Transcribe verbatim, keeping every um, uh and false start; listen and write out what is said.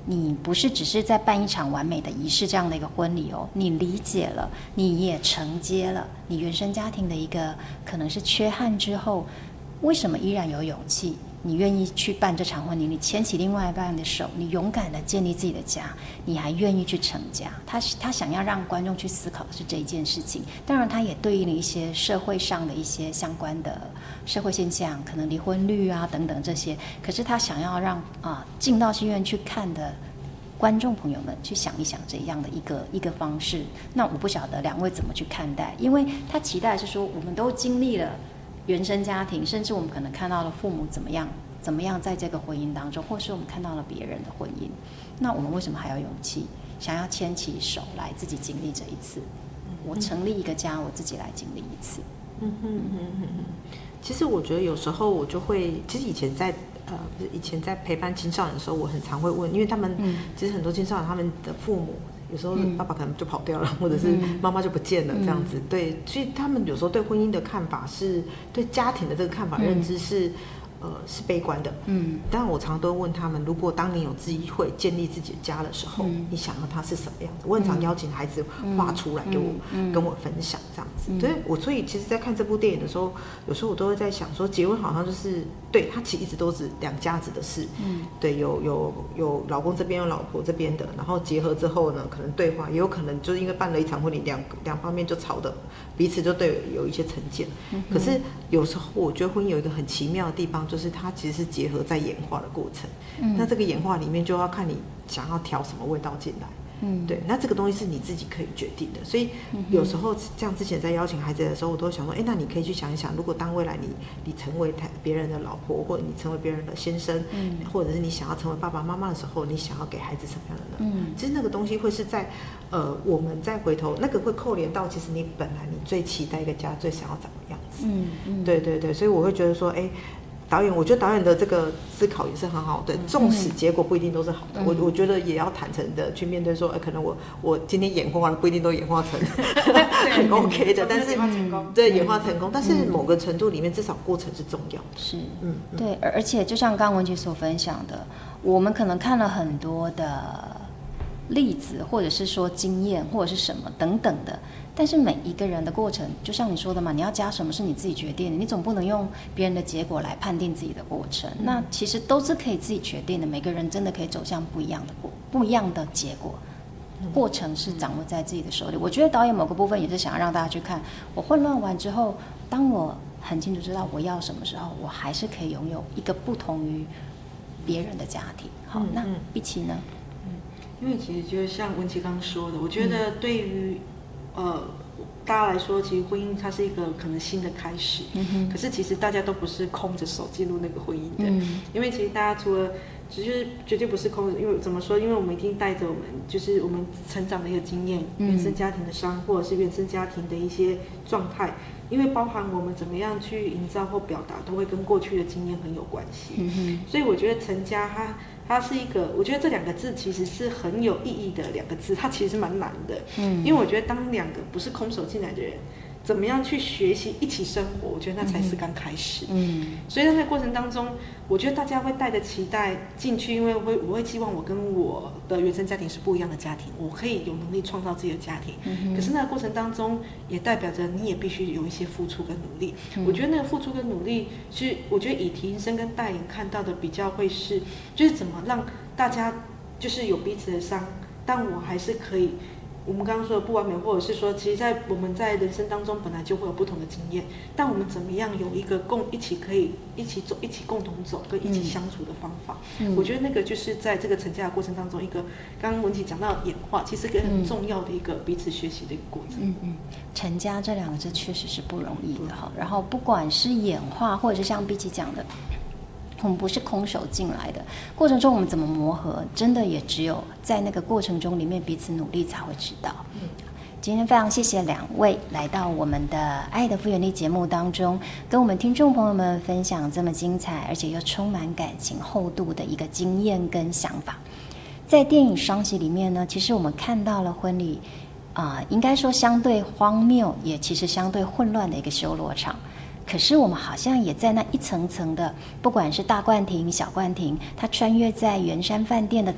你不是只是在办一场完美的仪式这样的一个婚礼哦，你理解了，你也承接了你原生家庭的一个可能是缺憾之后，为什么依然有勇气？你愿意去办这场婚礼，你牵起另外一半的手，你勇敢的建立自己的家，你还愿意去成家。他他想要让观众去思考的是这一件事情，当然他也对应了一些社会上的一些相关的社会现象，可能离婚率啊等等这些。可是他想要让啊进到戏院去看的观众朋友们去想一想这样的一个一个方式。那我不晓得两位怎么去看待，因为他期待是说我们都经历了原生家庭，甚至我们可能看到了父母怎么样怎么样在这个婚姻当中，或是我们看到了别人的婚姻，那我们为什么还要勇气想要牵起手来自己经历这一次？我成立一个家，我自己来经历一次。 嗯哼嗯哼嗯哼。其实我觉得有时候我就会，其实以前在呃以前在陪伴青少年的时候，我很常会问，因为他们、嗯、其实很多青少年他们的父母。有时候爸爸可能就跑掉了，嗯、或者是妈妈就不见了，这样子。嗯、对，所以他们有时候对婚姻的看法是，对家庭的这个看法、嗯、认知是，呃，是悲观的。嗯。当然，我常常都问他们，如果当你有机会建立自己的家的时候，嗯、你想要它是什么样子？我很常邀请孩子画出来给我，嗯、跟我分享这样子。嗯、对，我所以其实，在看这部电影的时候，有时候我都会在想说，结婚好像就是对他其实一直都是两家子的事。嗯。对，有有有老公这边有老婆这边的，然后结合之后呢，可能对话也有可能就是因为办了一场婚礼，两两方面就吵的彼此就对有一些成见。嗯、可是有时候我觉得婚姻有一个很奇妙的地方，就是它其实是结合在演化的过程。嗯、那这个演化里面就要看你想要调什么味道进来。嗯，对，那这个东西是你自己可以决定的，所以有时候像之前在邀请孩子的时候，我都会想说，哎，那你可以去想一想，如果当未来你你成为别人的老婆，或者你成为别人的先生，嗯、或者是你想要成为爸爸妈妈的时候，你想要给孩子什么样的呢？嗯，其实那个东西会是在呃，我们再回头，那个会扣连到其实你本来你最期待一个家最想要怎么样子。嗯嗯，对对对，所以我会觉得说，哎。导演，我觉得导演的这个思考也是很好的，纵使结果不一定都是好的，嗯、我我觉得也要坦诚的去面对说，呃，可能我我今天演化了不一定都演化成很 OK 的，但是演化成功， 对演化成功，但是某个程度里面至少过程是重要的。 是，嗯，对，而且就像刚刚文琪所分享的，我们可能看了很多的例子，或者是说经验，或者是什么等等的。但是每一个人的过程，就像你说的嘛，你要加什么是你自己决定的，你总不能用别人的结果来判定自己的过程。嗯、那其实都是可以自己决定的，每个人真的可以走向不一样的过不一样的结果。过程是掌握在自己的手里。我觉得导演某个部分也是想要让大家去看，我混乱完之后，当我很清楚知道我要什么时候，我还是可以拥有一个不同于别人的家庭。好，嗯、那碧琪呢？ 嗯，因为其实就像文琪刚刚说的，我觉得对于、嗯、呃大家来说，其实婚姻它是一个可能新的开始。嗯、可是其实大家都不是空着手进入那个婚姻的，嗯、因为其实大家除了就是绝对不是空着，因为怎么说？因为我们一定带着我们就是我们成长的一个经验，嗯、原生家庭的伤，或者是原生家庭的一些状态。因为包含我们怎么样去营造或表达，都会跟过去的经验很有关系。嗯、所以我觉得成家它它是一个，我觉得这两个字其实是很有意义的两个字，它其实蛮难的。嗯、因为我觉得当两个不是空手进来的人，怎么样去学习一起生活，我觉得那才是刚开始。嗯、所以在那个过程当中，我觉得大家会带着期待进去，因为我会我会希望我跟我的原生家庭是不一样的家庭，我可以有能力创造自己的家庭。嗯、可是那个过程当中，也代表着你也必须有一些付出跟努力。嗯、我觉得那个付出跟努力是，我觉得以提升跟带领看到的比较会是，就是怎么让大家就是有彼此的伤，但我还是可以。我们刚刚说的不完美，或者是说，其实，在我们在人生当中本来就会有不同的经验，但我们怎么样有一个共一起可以一起走、一起共同走跟一起相处的方法？嗯、我觉得那个就是在这个成家的过程当中，一个刚刚文琪讲到演化，其实一个很重要的一个彼此学习的一个过程。 嗯嗯，成家这两个字确实是不容易的哈。然后不管是演化，或者是像碧琪讲的。我们不是空手进来的，过程中我们怎么磨合，真的也只有在那个过程中里面彼此努力才会知道。嗯、今天非常谢谢两位来到我们的《爱的复原力》节目当中，跟我们听众朋友们分享这么精彩而且又充满感情厚度的一个经验跟想法。在电影《双喜》里面呢，其实我们看到了婚礼啊、呃，应该说相对荒谬，也其实相对混乱的一个修罗场。可是我们好像也在那一层层的，不管是大冠亭、小冠亭，它穿越在圆山饭店的